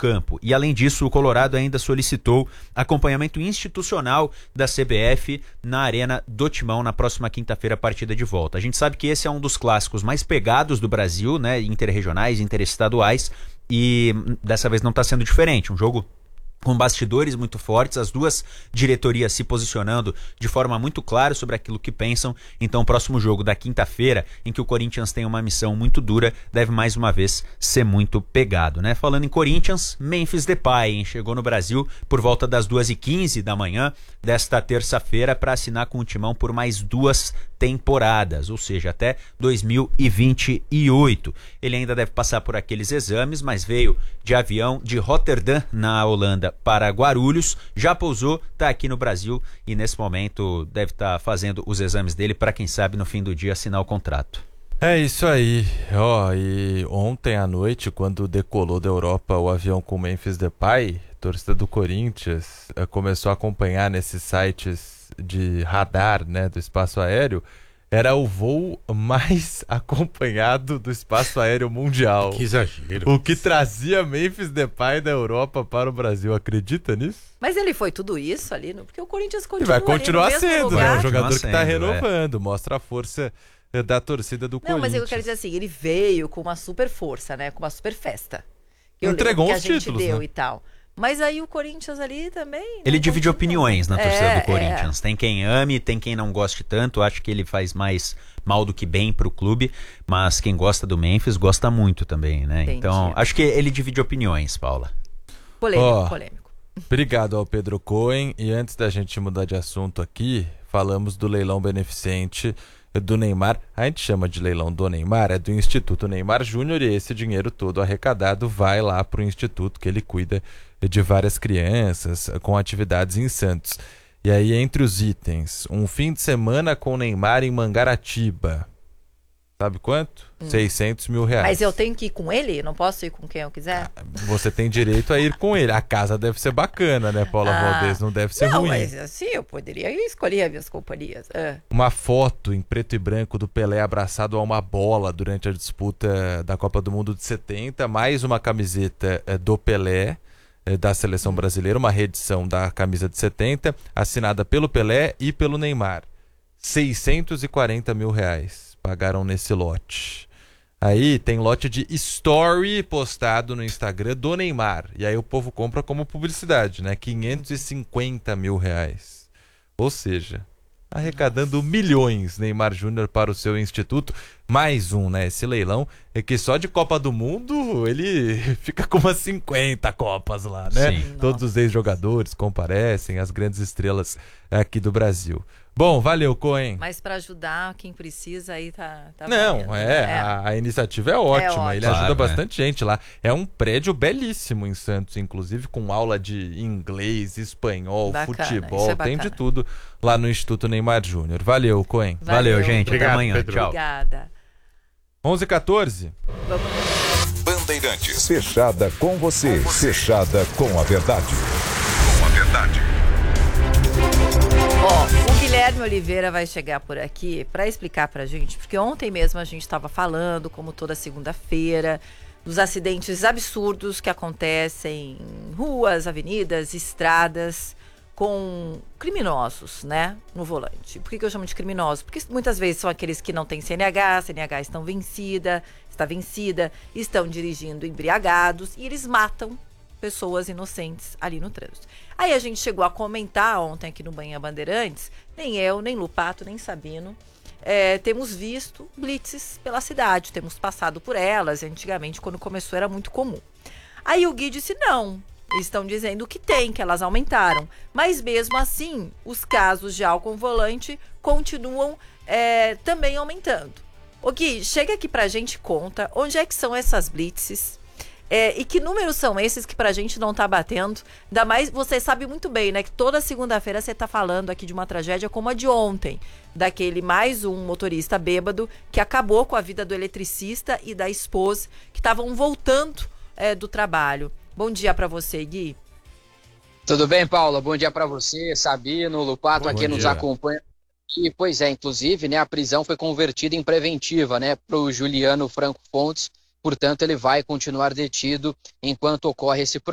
campo. E além disso, o Colorado ainda solicitou acompanhamento institucional da CBF na Arena do Timão na próxima quinta-feira, partida de volta. A gente sabe que esse é um dos clássicos mais pegados do Brasil, né? Interregionais, interestaduais, e dessa vez não está sendo diferente. Um jogo com bastidores muito fortes, as duas diretorias se posicionando de forma muito clara sobre aquilo que pensam. Então o próximo jogo da quinta-feira, em que o Corinthians tem uma missão muito dura, deve mais uma vez ser muito pegado, né? Falando em Corinthians, Memphis Depay chegou no Brasil por volta das 2h15 da manhã desta terça-feira para assinar com o Timão por mais 2 temporadas, ou seja, até 2028. Ele ainda deve passar por aqueles exames, mas veio de avião de Rotterdam, na Holanda, para Guarulhos, já pousou, está aqui no Brasil e nesse momento deve estar fazendo os exames dele para, quem sabe, no fim do dia assinar o contrato. É isso aí, e ontem à noite, quando decolou da Europa o avião com Memphis Depay, a torcida do Corinthians começou a acompanhar nesses sites de radar, né, do espaço aéreo. Era o voo mais acompanhado do espaço aéreo mundial. Que exagero. O que trazia Memphis Depay da Europa para o Brasil. Acredita nisso? Mas ele foi tudo isso ali, porque o Corinthians continua. E vai continuar sendo, né? Um jogador que está renovando, é. Mostra a força da torcida do Corinthians. Não, mas eu quero dizer assim, ele veio com uma super força, né? Com uma super festa. Entregou que os títulos, a gente deu, né? E tal. Mas aí o Corinthians ali também... Ele divide opiniões na torcida do Corinthians. É. Tem quem ame, tem quem não goste tanto. Acho que ele faz mais mal do que bem pro clube. Mas quem gosta do Memphis gosta muito também, né? Entendi. Então, acho que ele divide opiniões, Paula. Polêmico. Obrigado ao Pedro Cohen. E antes da gente mudar de assunto aqui, falamos do leilão beneficente do Neymar. A gente chama de leilão do Neymar, é do Instituto Neymar Júnior, e esse dinheiro todo arrecadado vai lá para o Instituto, que ele cuida de várias crianças com atividades em Santos. E aí, entre os itens, um fim de semana com Neymar em Mangaratiba. Sabe quanto? 600 mil reais. Mas eu tenho que ir com ele? Não posso ir com quem eu quiser? Você tem direito a ir com ele. A casa deve ser bacana, né, Paula Valdez? Não deve ser ruim. Não, mas assim, eu poderia escolher as minhas companhias. Uma foto em preto e branco do Pelé abraçado a uma bola durante a disputa da Copa do Mundo de 70, mais uma camiseta do Pelé, da seleção brasileira, uma reedição da camisa de 70, assinada pelo Pelé e pelo Neymar. 640 mil reais pagaram nesse lote. Aí tem lote de story postado no Instagram do Neymar. E aí o povo compra como publicidade, né? 550 mil reais. Ou seja, arrecadando milhões Neymar Júnior para o seu instituto. Mais um, né? Esse leilão é que só de Copa do Mundo ele fica com umas 50 Copas lá, né? Sim. Todos os ex-jogadores comparecem, as grandes estrelas aqui do Brasil. Bom, valeu, Cohen. Mas para ajudar quem precisa aí tá Não, valendo. A iniciativa é ótima. Ele ajuda Claro, bastante gente lá. É um prédio belíssimo em Santos, inclusive com aula de inglês, espanhol, Bacana, futebol, isso é tem bacana. de tudo lá no Instituto Neymar Júnior. Valeu, Cohen. Valeu, gente. Obrigado, Até amanhã. Pedro. Tchau. Obrigada. 11h14. Bandeirantes. Fechada com você. Fechada com a verdade. Com a verdade. O Guilherme Oliveira vai chegar por aqui para explicar pra gente, porque ontem mesmo a gente estava falando, como toda segunda-feira, dos acidentes absurdos que acontecem em ruas, avenidas, estradas, com criminosos, né, no volante. Por que eu chamo de criminosos? Porque muitas vezes são aqueles que não têm CNH está vencida, estão dirigindo embriagados e eles matam pessoas inocentes ali no trânsito. Aí a gente chegou a comentar ontem aqui no Manhã Bandeirantes, nem eu, nem Lupato, nem Sabino, temos visto blitzes pela cidade, temos passado por elas, antigamente quando começou era muito comum. Aí o Gui disse não, eles estão dizendo que tem, que elas aumentaram, mas mesmo assim os casos de álcool no volante continuam também aumentando. O Gui, chega aqui pra gente e conta onde é que são essas blitzes, e que números são esses que pra gente não tá batendo? Ainda mais, você sabe muito bem, né? Que toda segunda-feira você tá falando aqui de uma tragédia como a de ontem. Daquele mais um motorista bêbado que acabou com a vida do eletricista e da esposa que estavam voltando do trabalho. Bom dia pra você, Gui. Tudo bem, Paula? Bom dia pra você, Sabino, Lupato, aqui nos acompanha. E, pois é, inclusive, né, a prisão foi convertida em preventiva, né, pro Juliano Franco Fontes. Portanto, ele vai continuar detido enquanto ocorre esse processo.